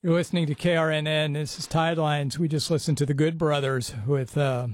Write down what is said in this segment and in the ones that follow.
You're listening to KRNN. This is Tidelines. We just listened to the Good Brothers with a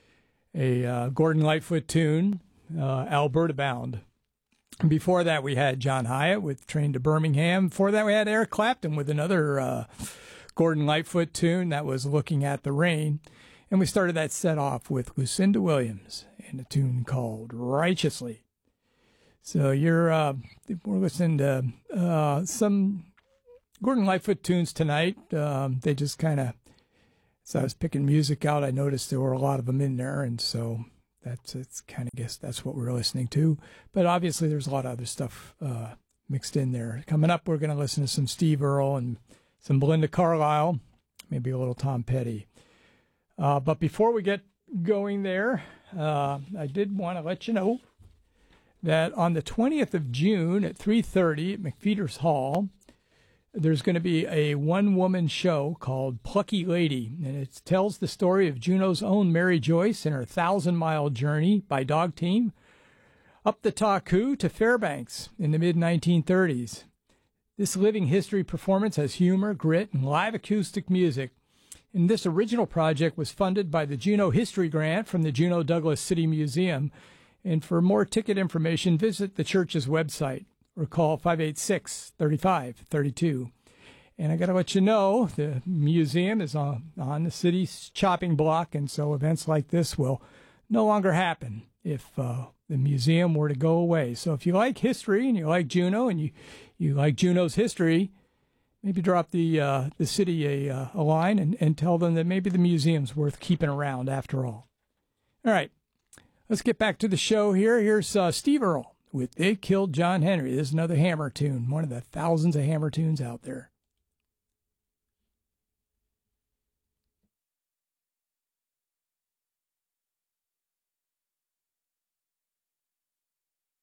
Gordon Lightfoot tune, Alberta Bound. And before that, we had John Hyatt with Train to Birmingham. Before that, we had Eric Clapton with another Gordon Lightfoot tune that was Looking at the Rain. And we started that set off with Lucinda Williams and a tune called Righteously. So we're listening to some Gordon Lightfoot tunes tonight. They just kind of, as I was picking music out, I noticed there were a lot of them in there, and so it's kind of guess that's what we're listening to. But obviously, there's a lot of other stuff mixed in there. Coming up, we're going to listen to some Steve Earle and some Belinda Carlisle, maybe a little Tom Petty. But before we get going there, I did want to let you know that on the 20th of June at 3:30 at McFeeters Hall, there's going to be a one-woman show called Plucky Lady, and it tells the story of Juneau's own Mary Joyce and her 1,000-mile journey by dog team up the Taku to Fairbanks in the mid-1930s. This living history performance has humor, grit, and live acoustic music. And this original project was funded by the Juneau History Grant from the Juneau Douglas City Museum. And for more ticket information, visit the church's website or call 586-3532. And I got to let you know, the museum is on the city's chopping block, and so events like this will no longer happen if the museum were to go away. So if you like history and you like Juneau and you like Juneau's history, maybe drop the city a line and tell them that maybe the museum's worth keeping around after all. All right, let's get back to the show here. Here's Steve Earle with They Killed John Henry. This is another Hammer tune, one of the thousands of Hammer tunes out there.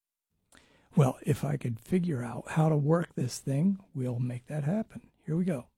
Well, if I could figure out how to work this thing, we'll make that happen. Here we go.